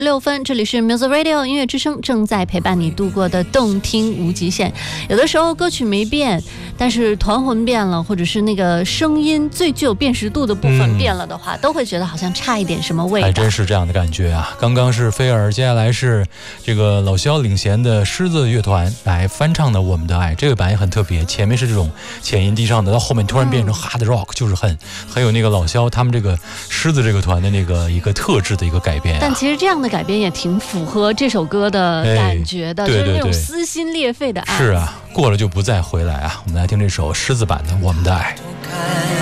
6分，这里是 Music Radio 音乐之声，正在陪伴你度过的动听无极限。有的时候歌曲没变，但是团魂变了，或者是那个声音最具有辨识度的部分变了的话，都会觉得好像差一点什么味道。 还真是这样的感觉啊！刚刚是菲尔，接下来是这个老萧领衔的狮子乐团来翻唱的《我们的爱》。这个版也很特别，前面是这种浅音低唱的，到后面突然变成 hard rock，就是很有那个老萧他们这个狮子这个团的那个一个特质的一个改编但其实这样的改编也挺符合这首歌的感觉的，就是那种撕心裂肺的爱。 是啊，过了就不再回来啊！我们来听这首狮子版的《我们的爱》。